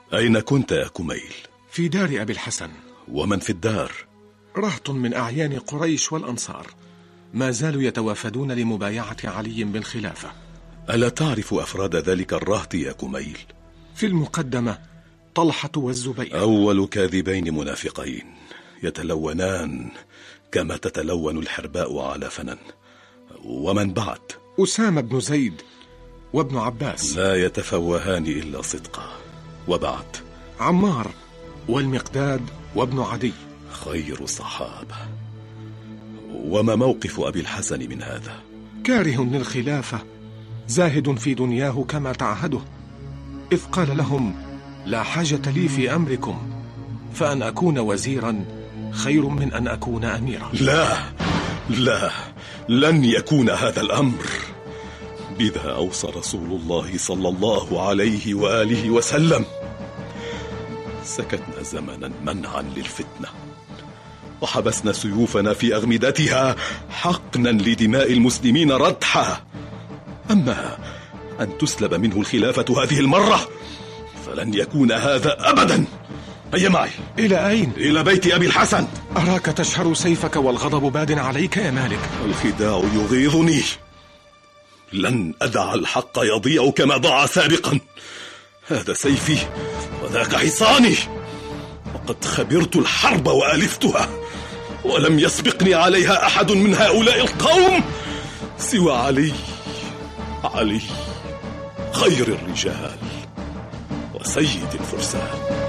أين كنت يا كميل؟ في دار أبي الحسن. ومن في الدار؟ رهط من أعيان قريش والأنصار، ما زالوا يتوافدون لمبايعة علي بالخلافة. ألا تعرف أفراد ذلك الرهط يا كميل؟ في المقدمة طلحة والزبير، أول كاذبين منافقين يتلونان كما تتلون الحرباء على فنن. ومن بعد؟ أسامة بن زيد وابن عباس، لا يتفوهان إلا صدقا. وبعد؟ عمار والمقداد وابن عدي، خير الصحابة. وما موقف أبي الحسن من هذا؟ كاره للخلافة، زاهد في دنياه كما تعهده، إذ قال لهم: لا حاجة لي في أمركم، فأن أكون وزيرا خير من أن أكون أميرا. لا، لن يكون هذا الأمر. بذا أوصى رسول الله صلى الله عليه وآله وسلم. سكتنا زمنا منعا للفتنة، وحبسنا سيوفنا في أغمدتها حقنا لدماء المسلمين ردحا. أما أن تسلب منه الخلافة هذه المرة فلن يكون هذا أبدا. هيا معي. إلى أين؟ إلى بيت أبي الحسن. أراك تشهر سيفك والغضب باد عليك يا مالك. الخداع يغيظني. لن أدع الحق يضيع كما ضاع سابقا. هذا سيفي وذاك حصاني، وقد خبرت الحرب وألفتها، ولم يسبقني عليها أحد من هؤلاء القوم سوى علي خير الرجال وسيد الفرسان.